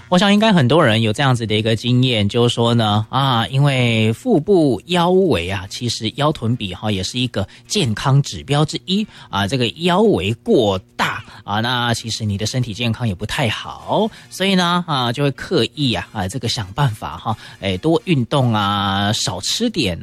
我想应该很多人有这样子的一个经验，就是说呢，因为腹部腰围啊，其实腰臀比也是一个健康指标之一啊。这个腰围过大啊，那其实你的身体健康也不太好，所以呢就会刻意这个想办法多运动啊，少吃点